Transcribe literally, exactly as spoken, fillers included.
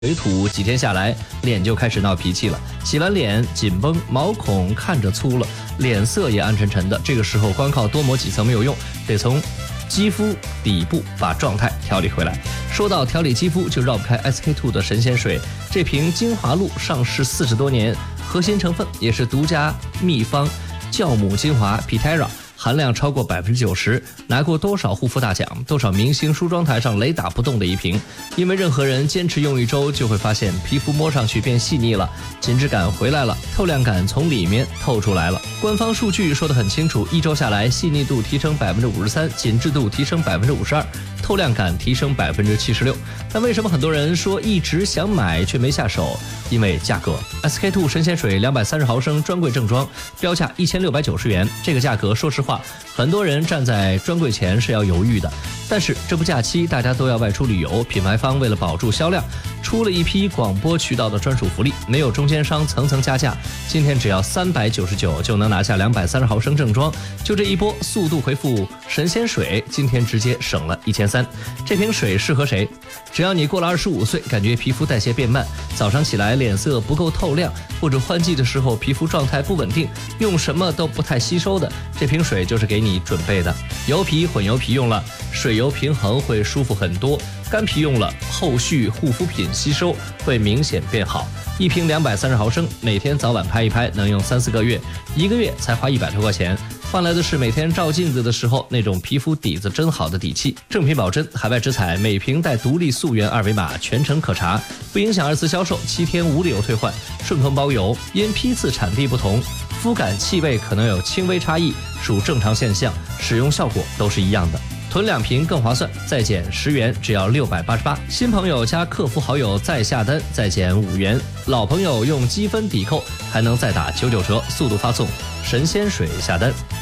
水土几天下来，脸就开始闹脾气了。洗完脸紧绷，毛孔看着粗了，脸色也暗沉沉的。这个时候光靠多抹几层没有用，得从肌肤底部把状态调理回来。说到调理肌肤，就绕不开 S K two 的神仙水。这瓶精华露上市四十多年，核心成分也是独家秘方酵母精华 Pitera。含量超过百分之九十，拿过多少护肤大奖，多少明星梳妆台上雷打不动的一瓶。因为任何人坚持用一周，就会发现皮肤摸上去变细腻了，紧致感回来了，透亮感从里面透出来了。官方数据说得很清楚，一周下来，细腻度提升百分之五十三，紧致度提升百分之五十二，透亮感提升百分之七十六。但为什么很多人说一直想买却没下手？因为价格 ，S K two 神仙水两百三十毫升专柜正装，标价一千六百九十元。这个价格，说实话，很多人站在专柜前是要犹豫的。但是这部假期大家都要外出旅游，品牌方为了保住销量，出了一批广播渠道的专属福利，没有中间商层层加价。今天只要三百九十九就能拿下两百三十毫升正装，就这一波速度回复神仙水，今天直接省了一千三。这瓶水适合谁？只要你过了二十五岁，感觉皮肤代谢变慢，早上起来脸色不够透亮，或者换季的时候皮肤状态不稳定，用什么都不太吸收的，这瓶水就是给你准备的。油皮混油皮用了，水油平衡会舒服很多；干皮用了，后续护肤品吸收会明显变好。一瓶两百三十毫升，每天早晚拍一拍，能用三四个月，一个月才花一百多块钱，换来的是每天照镜子的时候那种皮肤底子真好的底气。正品保真，海外直采，每瓶带独立溯源二维码，全程可查，不影响二次销售，七天无理由退换，顺丰包邮。因批次产地不同，肤感气味可能有轻微差异，属正常现象，使用效果都是一样的。囤两瓶更划算，再减十元，只要六百八十八。新朋友加客服好友再下单，再减五元；老朋友用积分抵扣，还能再打九九折。速度发送神仙水下单。